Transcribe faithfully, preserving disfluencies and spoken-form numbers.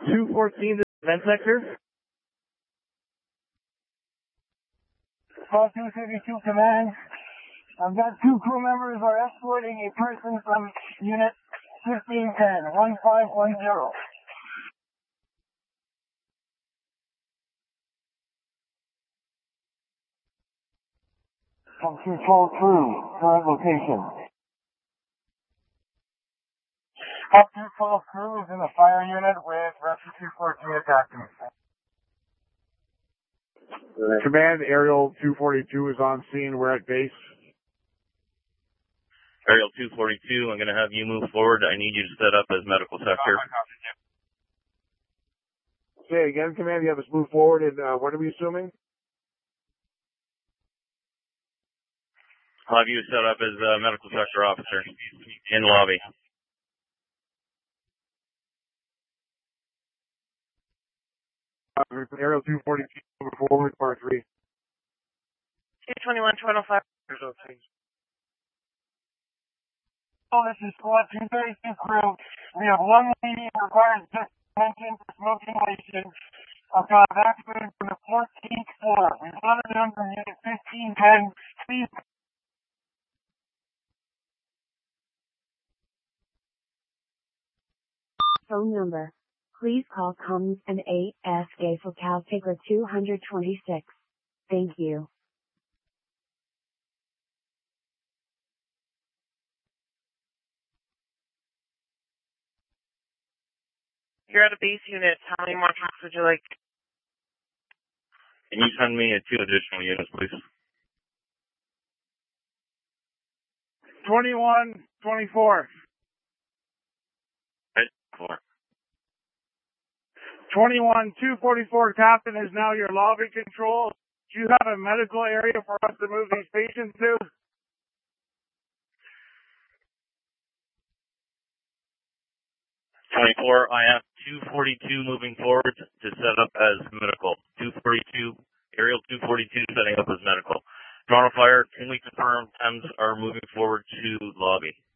two fourteen to the event sector. Call two thirty-two command. I've got two crew members are escorting a person from unit fifteen ten, one five one zero. Come two twelve through, current location. Up two twelve crew is in the fire unit with Rescue two fourteen attacking. Command, Aerial two forty-two is on scene. We're at base. Aerial two forty-two, I'm going to have you move forward. I need you to set up as medical sector. Say again, Command, you have us move forward, and uh, what are we assuming? I'll have you set up as a medical sector officer in lobby. Uh, Aerial two forty-two, moving forward, part three. two twenty-one, two oh five. Oh, this is squad two thirty-two crew. We have one lady who requires just attention for smoke inhalation. I've got evacuated from the fourteenth floor. We've got her down from unit fifteen ten. Please. Phone number. Please call Commons and A S K for Cal Figure two twenty-six. Thank you. You're at a base unit. How many more trucks would you like? Can you send me two additional units, please? twenty-one twenty-four. Four. twenty-one two forty-four, Captain, is now your lobby control. Do you have a medical area for us to move these patients to? twenty-four, I have two forty-two moving forward to set up as medical. two forty-two, Aerial two forty-two setting up as medical. Toronto Fire, can we confirm Thames are moving forward to lobby?